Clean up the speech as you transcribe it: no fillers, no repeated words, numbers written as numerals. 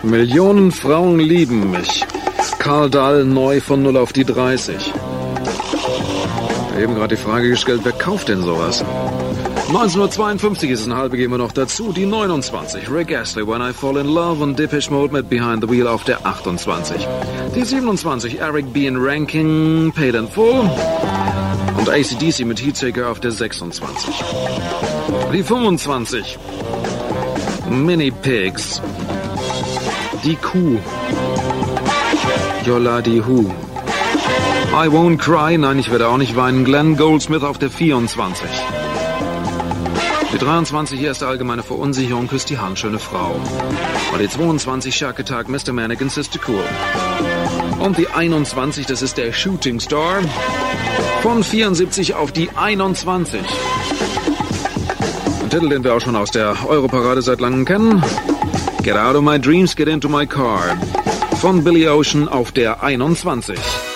Millionen Frauen lieben mich. Karl Dahl neu von 0 auf die 30. Eben gerade die Frage gestellt, wer kauft denn sowas? 1952 ist eine halbe, gehen wir noch dazu. Die 29, Rick Astley, When I Fall in Love und Depeche Mode mit Behind the Wheel auf der 28. Die 27, Eric B. in Ranking, Paid in Full und AC/DC mit Heatseeker auf der 26. Die 25, Mini Pigs, Die Kuh, Yola die Hu. I Won't Cry, nein, ich werde auch nicht weinen, Glenn Goldsmith auf der 24. Die 23, erste allgemeine Verunsicherung, Küsst die Hand, schöne Frau. Und die 22, Shark Attack, Mr. Mannequin, Sister Cool. Und die 21, das ist der Shooting Star, von 74 auf die 21. Ein Titel, den wir auch schon aus der Europarade seit langem kennen. Get Out of My Dreams, Get Into My Car. Von Billy Ocean auf der 21.